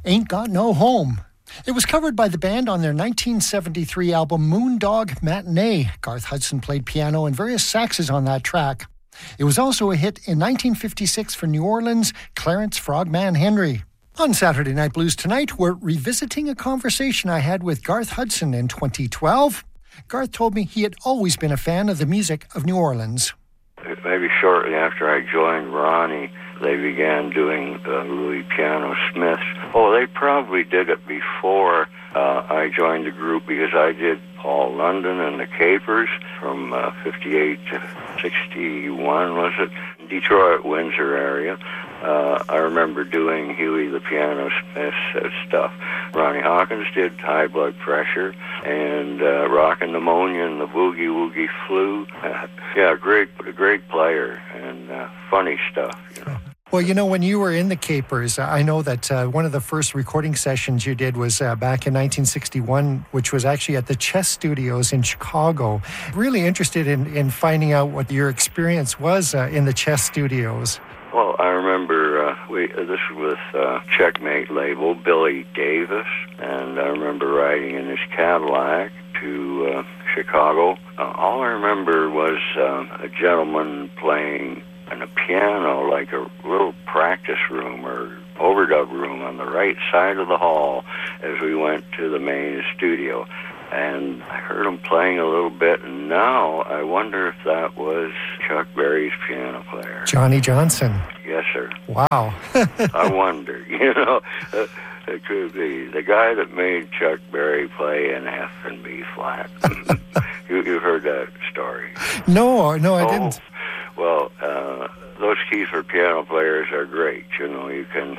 Ain't Got No Home. It was covered by the band on their 1973 album Moondog Matinee. Garth Hudson played piano and various saxes on that track. It was also a hit in 1956 for New Orleans' Clarence Frogman Henry. On Saturday Night Blues tonight, we're revisiting a conversation I had with Garth Hudson in 2012. Garth told me he had always been a fan of the music of New Orleans. Maybe shortly after I joined Ronnie, they began doing Louis Piano Smiths. Oh, they probably did it before I joined the group, because I did Paul London and the Capers from 58 to 61, was it? Detroit, Windsor area. I remember doing Huey the Piano Smith stuff. Ronnie Hawkins did High Blood Pressure, and Rockin' Pneumonia and the Boogie Woogie Flu. Yeah, great player, and funny stuff, you know. Well, you know, when you were in the Capers, I know that one of the first recording sessions you did was back in 1961, which was actually at the Chess Studios in Chicago. Really interested in finding out what your experience was in the Chess Studios. Well, I remember this was with Checkmate label, Billy Davis, and I remember riding in his Cadillac to Chicago. All I remember was a gentleman playing on a piano, like a little practice room or overdub room on the right side of the hall as we went to the main studio. And I heard him playing a little bit, and now I wonder if that was Chuck Berry's piano player. Johnny Johnson. Yes, sir. Wow. I wonder, you know, it could be. The guy that made Chuck Berry play in F and B flat. You've heard that story? No, I didn't. Well, those keys for piano players are great. You know, you can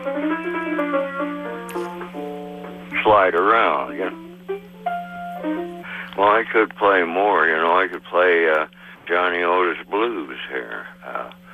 slide around, you know. Well, I could play more, you know. I could play Johnny Otis Blues here.